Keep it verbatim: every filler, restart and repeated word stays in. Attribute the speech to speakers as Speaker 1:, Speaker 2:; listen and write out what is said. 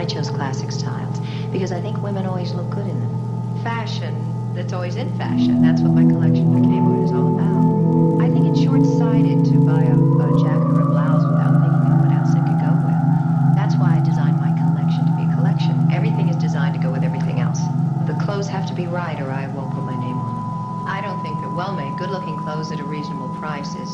Speaker 1: chose classic styles because I think women always look good in them. Fashion that's always in fashion. That's what my collection for Kmart is all about. I think it's short-sighted to buy a, a jacket or a blouse without thinking of what else it could go with. That's why I designed my collection to be a collection. Everything is designed to go with everything else. The clothes have to be right or I won't put my name on them. I don't think that well-made, good-looking clothes at a reasonable price is